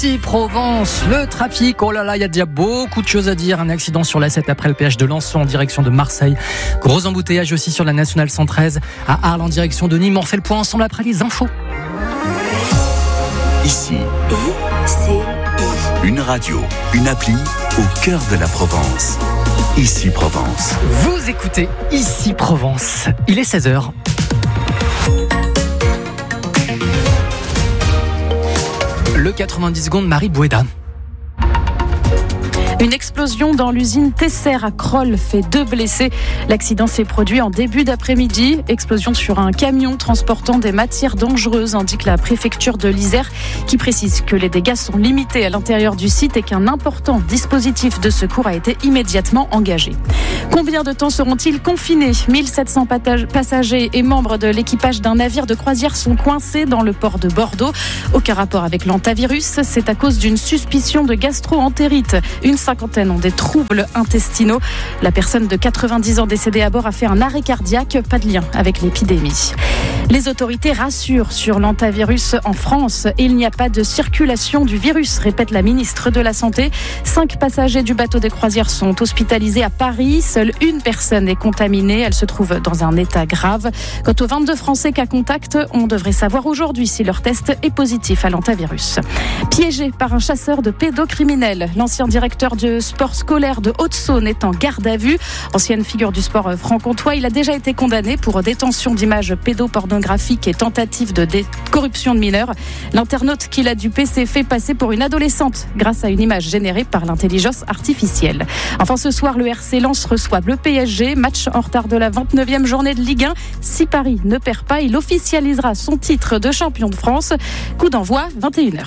Ici Provence, le trafic, oh là là, il y a déjà beaucoup de choses à dire. Un accident sur l'A7 après le péage de Lançon en direction de Marseille. Gros embouteillage aussi sur la nationale 113 à Arles en direction de Nîmes. On fait le point ensemble après les infos. Ici, une radio, une appli au cœur de la Provence. Ici Provence. Vous écoutez Ici Provence. Il est 16h. Le 90 secondes, Marie Boueda. Une explosion dans l'usine Tesser à Crolles fait 2 blessés. L'accident s'est produit en début d'après-midi. Explosion sur un camion transportant des matières dangereuses, indique la préfecture de l'Isère, qui précise que les dégâts sont limités à l'intérieur du site et qu'un important dispositif de secours a été immédiatement engagé. Combien de temps seront-ils confinés ? 1700 passagers et membres de l'équipage d'un navire de croisière sont coincés dans le port de Bordeaux. Aucun rapport avec l'hantavirus, c'est à cause d'une suspicion de gastro-entérite. Une cinquantaine ont des troubles intestinaux. La personne de 90 ans décédée à bord a fait un arrêt cardiaque, pas de lien avec l'épidémie. Les autorités rassurent sur l'hantavirus en France. Il n'y a pas de circulation du virus, répète la ministre de la Santé. 5 passagers du bateau des croisières sont hospitalisés à Paris. Seule une personne est contaminée. Elle se trouve dans un état grave. Quant aux 22 Français cas contact, on devrait savoir aujourd'hui si leur test est positif à l'hantavirus. Piégé par un chasseur de pédocriminels, l'ancien directeur du sport scolaire de Haute-Saône est en garde à vue. Ancienne figure du sport franc-comtois, il a déjà été condamné pour détention d'images pédopornographiques et tentative de corruption de mineurs. L'internaute qui l'a dupé s'est fait passer pour une adolescente grâce à une image générée par l'intelligence artificielle. Enfin, ce soir, le RC Lens reçoit le PSG. Match en retard de la 29e journée de Ligue 1. Si Paris ne perd pas, il officialisera son titre de champion de France. Coup d'envoi, 21h.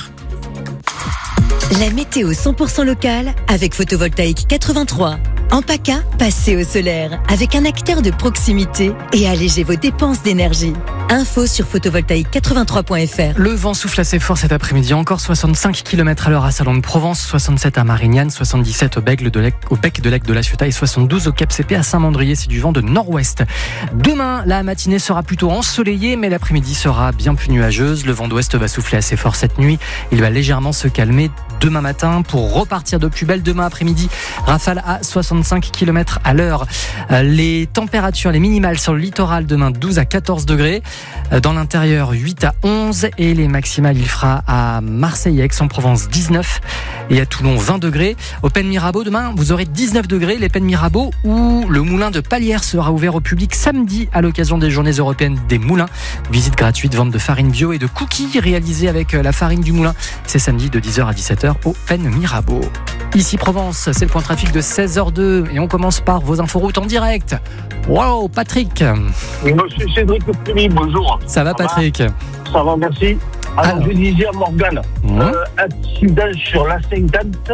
La météo 100% locale avec Photovoltaïque 83. En PACA, passez au solaire avec un acteur de proximité et allégez vos dépenses d'énergie. Info sur photovoltaïque83.fr. Le vent souffle assez fort cet après-midi. Encore 65 km/h à Salon de Provence, 67 à Marignane, 77 au bec de Lac de la Ciotat et 72 au Cap CP à Saint-Mandrier. C'est du vent de nord-ouest. Demain, la matinée sera plutôt ensoleillée, mais l'après-midi sera bien plus nuageuse. Le vent d'ouest va souffler assez fort cette nuit. Il va légèrement se calmer demain matin pour repartir de plus belle demain après-midi. Rafale à 65 km à l'heure. Les températures, les minimales sur le littoral demain 12 à 14 degrés. Dans l'intérieur 8 à 11 et les maximales il fera à Marseille et Aix-en-Provence 19 et à Toulon 20 degrés. Au Pen Mirabeau demain vous aurez 19 degrés. Les Pen Mirabeau où le moulin de Palières sera ouvert au public samedi à l'occasion des journées européennes des moulins. Visite gratuite, vente de farine bio et de cookies réalisés avec la farine du moulin. C'est samedi de 10h à 17h au Pen Mirabeau. Ici Provence, c'est le point trafic de 16h02 et on commence par vos inforoutes en direct. Wow, Patrick. Monsieur Cédric Optimi, bonjour. Ça va Patrick? Ça va, merci. Alors, je disais à Morgane, accident sur la 50,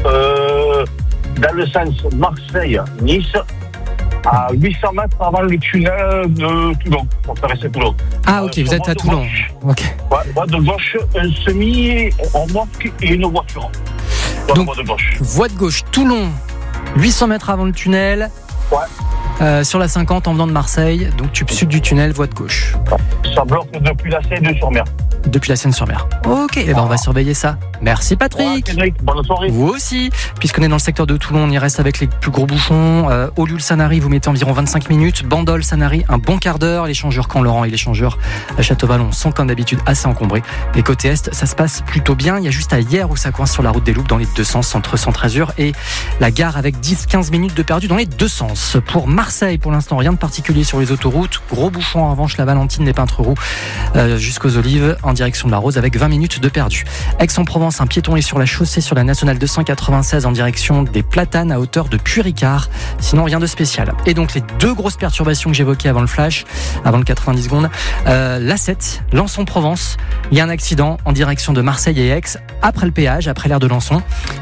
dans le sens Marseille-Nice, à 800 mètres avant le tunnel de Toulon, pour traverser Toulon. Ah ok, vous êtes à Toulon. Ok. Voie de gauche, un semi, en remorque et une voiture. Donc, voie de gauche. Voie de gauche, Toulon, 800 mètres avant le tunnel. Ouais. Sur la 50 en venant de Marseille, donc tube sud du tunnel, voie de gauche. Ça bloque depuis la Seine-sur-Mer. Depuis la Seine-sur-Mer. Ok, et ben on va surveiller ça. Merci Patrick. Cédric, bonne soirée. Vous aussi. Puisqu'on est dans le secteur de Toulon, on y reste avec les plus gros bouchons. Olioul-Sanary, vous mettez environ 25 minutes. Bandol-Sanary, un bon quart d'heure. L'échangeur Camp-Laurent et l'échangeur à Château-Vallon sont comme d'habitude assez encombrés. Et côté Est, ça se passe plutôt bien. Il y a juste à hier où ça coince sur la route des Loupes dans les deux sens, entre Centre-Azur et la gare avec 10-15 minutes de perdu dans les deux sens. Pour Marseille, pour l'instant, rien de particulier sur les autoroutes. Gros bouchon en revanche, la Valentine des Peintres-Roux jusqu'aux Olives en direction de la Rose avec 20 minutes de perdu. Aix-en-Provence, un piéton est sur la chaussée sur la nationale 296 en direction des Platanes à hauteur de Puy-Ricard. Sinon, rien de spécial. Et donc, les deux grosses perturbations que j'évoquais avant le flash, avant le 90 secondes. l'A7, Lançon-Provence. Il y a un accident en direction de Marseille et Aix après le péage, après l'aire de Lançon.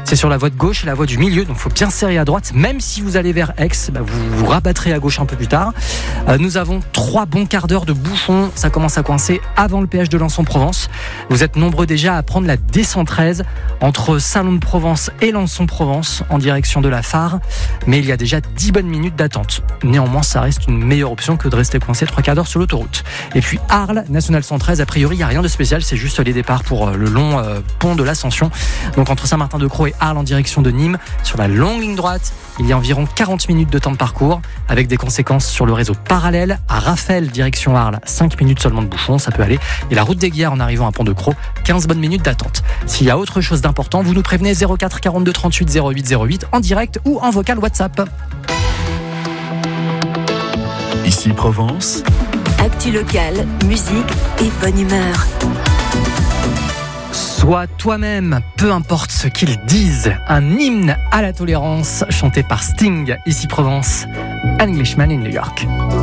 c'est sur la voie de gauche et la voie du milieu, donc il faut bien serrer à droite. Même si vous allez vers Aix, vous vous rabattrez à gauche un peu plus tard. Nous avons 3 bons quarts d'heure de bouchons. Ça commence à coincer avant le péage de Lançon-Provence. Vous êtes nombreux déjà à prendre la D113 entre Salon de Provence et Lançon-Provence en direction de la Phare. Mais il y a déjà 10 bonnes minutes d'attente. Néanmoins, ça reste une meilleure option que de rester coincé 3 quarts d'heure sur l'autoroute. Et puis Arles, National 113, a priori, il n'y a rien de spécial. C'est juste les départs pour le long pont de l'Ascension. Donc entre Saint-Martin-de-Crau et Arles en direction de Nîmes, sur la longue ligne droite, il y a environ 40 minutes de temps de parcours, avec des conséquences sur le réseau parallèle. À Raphaël, direction Arles, 5 minutes seulement de bouchon, ça peut aller. Et la route des Guiers en arrivant à Pont-de-Crau, 15 bonnes minutes d'attente. S'il y a autre chose d'important, vous nous prévenez 04 42 38 08 08 en direct ou en vocal WhatsApp. Ici Provence. Actu locale, musique et bonne humeur. Sois toi-même, peu importe ce qu'ils disent. Un hymne à la tolérance chanté par Sting, ici Provence, An Englishman in New York.